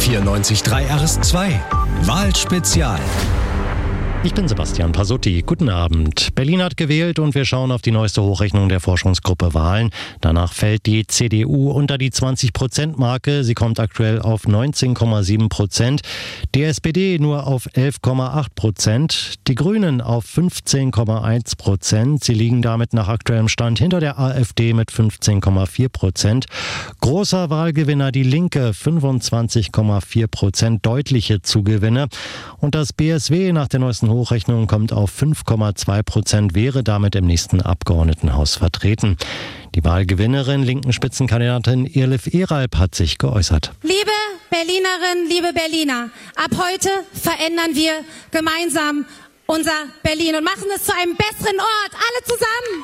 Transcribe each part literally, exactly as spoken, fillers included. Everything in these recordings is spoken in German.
vierundneunzig Komma drei R S zwei. Wahlspezial. Ich bin Sebastian Pasutti. Guten Abend. Berlin hat gewählt und wir schauen auf die neueste Hochrechnung der Forschungsgruppe Wahlen. Danach fällt die C D U unter die zwanzig-Prozent-Marke. Sie kommt aktuell auf neunzehn Komma sieben Prozent. Die S P D nur auf elf Komma acht Prozent. Die Grünen auf fünfzehn Komma eins Prozent. Sie liegen damit nach aktuellem Stand hinter der AfD mit fünfzehn Komma vier Prozent. Großer Wahlgewinner die Linke, fünfundzwanzig Komma vier Prozent, deutliche Zugewinne. Und das B S W nach der neuesten Hochrechnung kommt auf fünf Komma zwei Prozent, wäre damit im nächsten Abgeordnetenhaus vertreten. Die Wahlgewinnerin, linken Spitzenkandidatin Irlif Eralp, hat sich geäußert. Liebe Berlinerinnen, liebe Berliner, ab heute verändern wir gemeinsam unser Berlin und machen es zu einem besseren Ort, alle zusammen.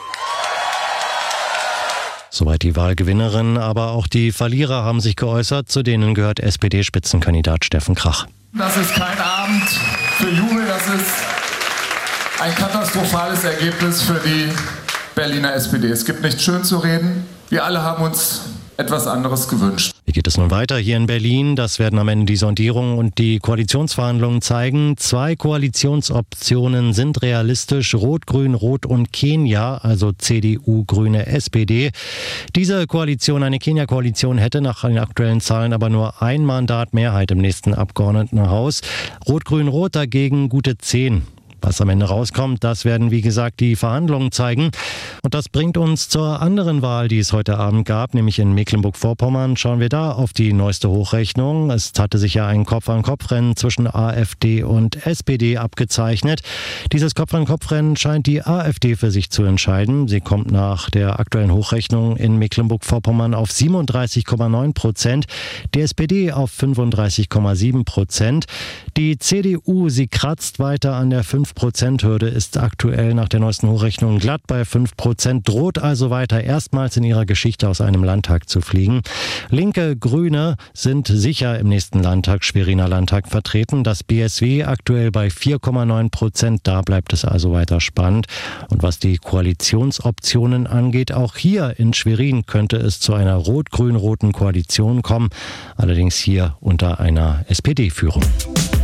Soweit die Wahlgewinnerin, aber auch die Verlierer haben sich geäußert. Zu denen gehört S P D-Spitzenkandidat Steffen Krach. Das ist kein Abend für Jubel, das ist ein katastrophales Ergebnis für die Berliner S P D. Es gibt nichts schön zu reden. Wir alle haben uns etwas anderes gewünscht. Wie geht es nun weiter hier in Berlin? Das werden am Ende die Sondierungen und die Koalitionsverhandlungen zeigen. Zwei Koalitionsoptionen sind realistisch. Rot, Grün, Rot und Kenia, also C D U, Grüne, S P D. Diese Koalition, eine Kenia-Koalition, hätte nach den aktuellen Zahlen aber nur ein Mandat Mehrheit im nächsten Abgeordnetenhaus. Rot, Grün, Rot dagegen gute zehn. Was am Ende rauskommt, das werden, wie gesagt, die Verhandlungen zeigen. Und das bringt uns zur anderen Wahl, die es heute Abend gab, nämlich in Mecklenburg-Vorpommern. Schauen wir da auf die neueste Hochrechnung. Es hatte sich ja ein Kopf-an-Kopf-Rennen zwischen AfD und S P D abgezeichnet. Dieses Kopf-an-Kopf-Rennen scheint die AfD für sich zu entscheiden. Sie kommt nach der aktuellen Hochrechnung in Mecklenburg-Vorpommern auf siebenunddreißig Komma neun Prozent, die S P D auf fünfunddreißig Komma sieben Prozent. Die C D U, sie kratzt weiter an der fünf Prozent Hürde, ist aktuell nach der neuesten Hochrechnung glatt bei fünf Prozent, droht also weiter erstmals in ihrer Geschichte aus einem Landtag zu fliegen. Linke, Grüne sind sicher im nächsten Landtag, Schweriner Landtag, vertreten. Das B S W aktuell bei vier Komma neun Prozent, da bleibt es also weiter spannend. Und was die Koalitionsoptionen angeht, auch hier in Schwerin könnte es zu einer rot-grün-roten Koalition kommen, allerdings hier unter einer S P D-Führung.